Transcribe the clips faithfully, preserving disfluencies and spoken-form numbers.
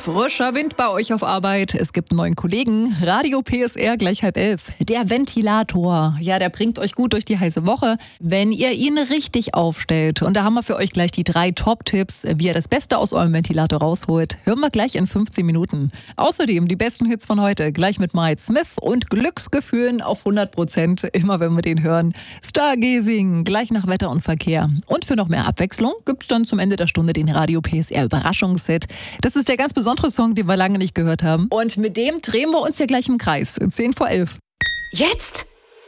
Frischer Wind bei euch auf Arbeit. Es gibt einen neuen Kollegen. Radio P S R gleich halb elf. Der Ventilator. Ja, der bringt euch gut durch die heiße Woche, wenn ihr ihn richtig aufstellt. Und da haben wir für euch gleich die drei Top-Tipps, wie ihr das Beste aus eurem Ventilator rausholt. Hören wir gleich in fünfzehn Minuten. Außerdem die besten Hits von heute. Gleich mit Mike Smith und Glücksgefühlen auf hundert Prozent. Immer wenn wir den hören. Stargazing. Gleich nach Wetter und Verkehr. Und für noch mehr Abwechslung gibt es dann zum Ende der Stunde den Radio P S R Überraschungsset. Das ist der ganz besondere Song, den wir lange nicht gehört haben. Und mit dem drehen wir uns ja gleich im Kreis. zehn vor elf. Jetzt?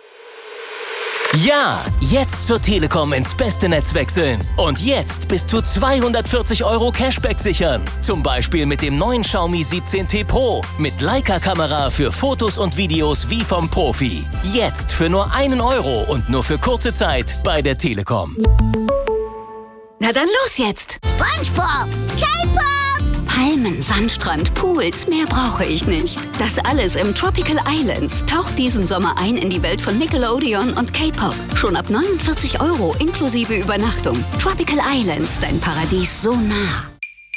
Ja, jetzt zur Telekom ins beste Netz wechseln. Und jetzt bis zu zweihundertvierzig Euro Cashback sichern. Zum Beispiel mit dem neuen Xiaomi siebzehn T Pro. Mit Leica-Kamera für Fotos und Videos wie vom Profi. Jetzt für nur einen Euro und nur für kurze Zeit bei der Telekom. Na dann los jetzt! SpongeBob! K-Pop! Palmen, Sandstrand, Pools, mehr brauche ich nicht. Das alles im Tropical Islands. Taucht diesen Sommer ein in die Welt von Nickelodeon und K-Pop. Schon ab neunundvierzig Euro inklusive Übernachtung. Tropical Islands, dein Paradies so nah.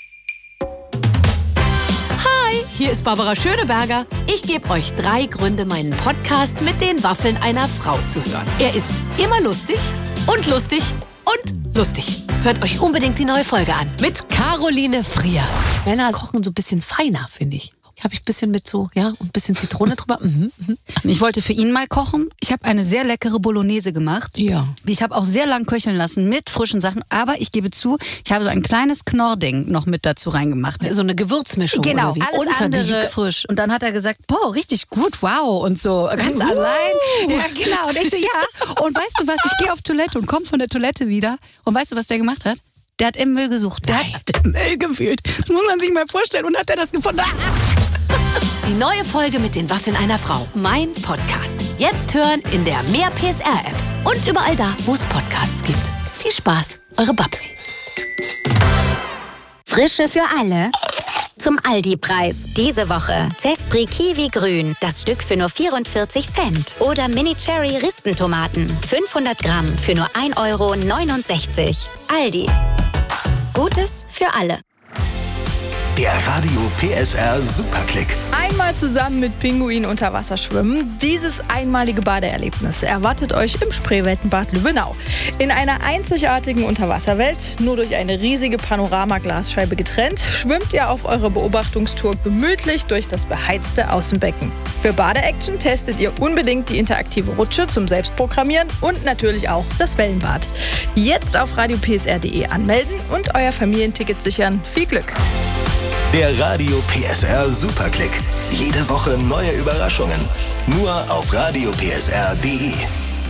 Hi, hier ist Barbara Schöneberger. Ich gebe euch drei Gründe, meinen Podcast mit den Waffeln einer Frau zu hören. Er ist immer lustig und lustig und lustig. Hört euch unbedingt die neue Folge an mit Caroline Frier. Männer kochen so ein bisschen feiner, finde ich. Habe ich ein bisschen mit so, ja, ein bisschen Zitrone drüber. Mhm, mhm. Ich wollte für ihn mal kochen. Ich habe eine sehr leckere Bolognese gemacht. Ja. Ich habe auch sehr lang köcheln lassen mit frischen Sachen. Aber ich gebe zu, ich habe so ein kleines Knorrding noch mit dazu reingemacht. So eine Gewürzmischung. Genau, oder wie? alles andere frisch. Und dann hat er gesagt, boah, richtig gut, wow. Und so, ganz uh. allein. Ja, genau. Und ich so, ja. Und weißt du was, ich gehe auf Toilette und komme von der Toilette wieder. Und weißt du, was der gemacht hat? Der hat im Müll gesucht. Der Nein. hat im Müll gewühlt. Das muss man sich mal vorstellen. Und hat er das gefunden. Die neue Folge mit den Waffeln einer Frau. Mein Podcast. Jetzt hören in der Mehr P S R App. Und überall da, wo es Podcasts gibt. Viel Spaß, eure Babsi. Frische für alle. Zum Aldi-Preis. Diese Woche Zespri Kiwi Grün, das Stück für nur vierundvierzig Cent. Oder Mini Cherry Rispentomaten, fünfhundert Gramm für nur ein Euro neunundsechzig. Aldi. Gutes für alle. Der Radio P S R Superklick. Einmal zusammen mit Pinguin unter Wasser schwimmen. Dieses einmalige Badeerlebnis erwartet euch im Spreeweltenbad Lübbenau. In einer einzigartigen Unterwasserwelt, nur durch eine riesige Panoramaglasscheibe getrennt, schwimmt ihr auf eurer Beobachtungstour gemütlich durch das beheizte Außenbecken. Für Badeaction testet ihr unbedingt die interaktive Rutsche zum Selbstprogrammieren und natürlich auch das Wellenbad. Jetzt auf radio p s r punkt d e anmelden und euer Familienticket sichern. Viel Glück! Der Radio P S R Superklick. Jede Woche neue Überraschungen. Nur auf radio p s r punkt d e.